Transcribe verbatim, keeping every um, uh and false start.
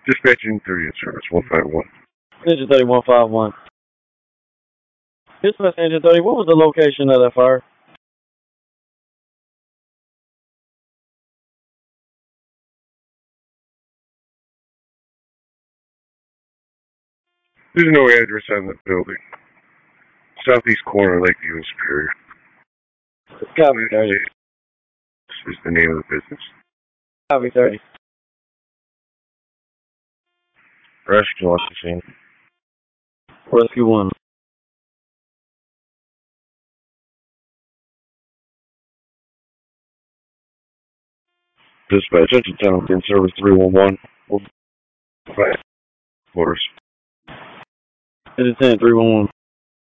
Dispatching thirtieth Service one five one. Engine thirty one five one. Dispatch Engine thirty, what was the location of that fire? There's no address on the building. Southeast corner, Lakeview and Superior. Copy thirty. This is the name of the business. Copy thirty. Rescue on the scene. Rescue one. Dispatch, Engine ten in service three one one. Five. Orders. Engine ten three one one.